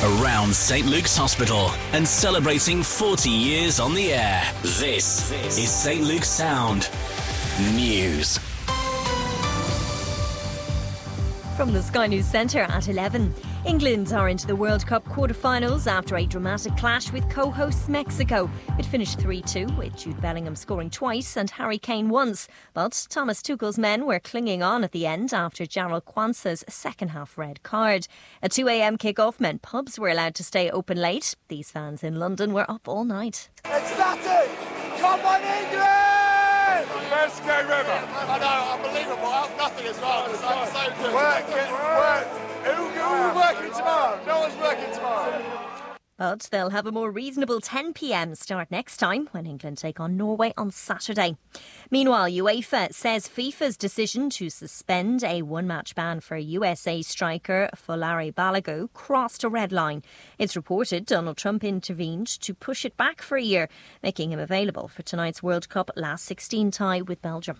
Around St Luke's Hospital and celebrating 40 years on the air. This is St Luke's Sound News. From the Sky News Centre at 11. England are into the World Cup quarter-finals after a dramatic clash with co-hosts Mexico. It finished 3-2 with Jude Bellingham scoring twice and Harry Kane once. But Thomas Tuchel's men were clinging on at the end after Jarrell Kwanzaa's second-half red card. A 2 a.m. kick-off meant pubs were allowed to stay open late. These fans in London were up all night. It's nothing! Come on, England! Best game ever! I know, unbelievable. I have nothing as well. It's so good. Work. Who's working tomorrow? No one's working tomorrow. But they'll have a more reasonable 10 p.m. start next time when England take on Norway on Saturday. Meanwhile, UEFA says FIFA's decision to suspend a one-match ban for USA striker Folari Balogun crossed a red line. It's reported Donald Trump intervened to push it back for a year, making him available for tonight's World Cup last 16 tie with Belgium.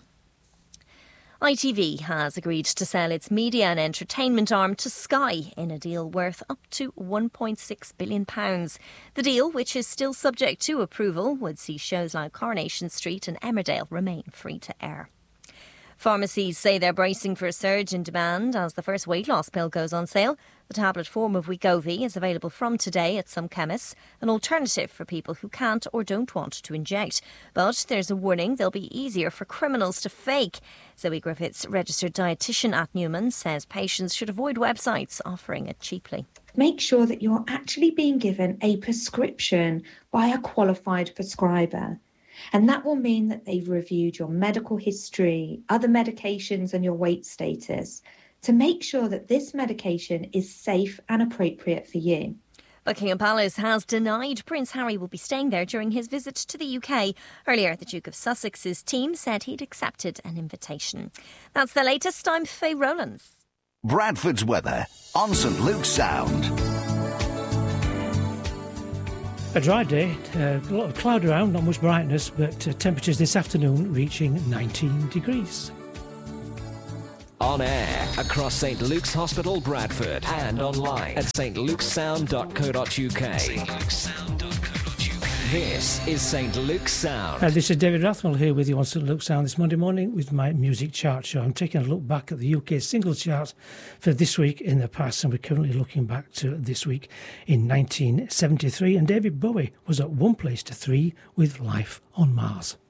ITV has agreed to sell its media and entertainment arm to Sky in a deal worth up to £1.6 billion. The deal, which is still subject to approval, would see shows like Coronation Street and Emmerdale remain free to air. Pharmacies say they're bracing for a surge in demand as the first weight loss pill goes on sale. The tablet form of Wegovy is available from today at some chemists, an alternative for people who can't or don't want to inject. But there's a warning they'll be easier for criminals to fake. Zoe Griffiths, registered dietitian at Newman, says patients should avoid websites offering it cheaply. Make sure that you're actually being given a prescription by a qualified prescriber. And that will mean that they've reviewed your medical history, other medications and your weight status to make sure that this medication is safe and appropriate for you. Buckingham Palace has denied Prince Harry will be staying there during his visit to the UK. Earlier, the Duke of Sussex's team said he'd accepted an invitation. That's the latest. I'm Faye Rowlands. Bradford's weather on St Luke's Sound. A dry day, a lot of cloud around, not much brightness, but temperatures this afternoon reaching 19 degrees. On air across St Luke's Hospital, Bradford, and online at stlukessound.co.uk. This is St Luke's Sound. This is David Rathwell here with you on St Luke's Sound this Monday morning with my music chart show. I'm taking a look back at the UK single charts for this week in the past, and we're currently looking back to this week in 1973. And David Bowie was at one place to 3 with Life on Mars.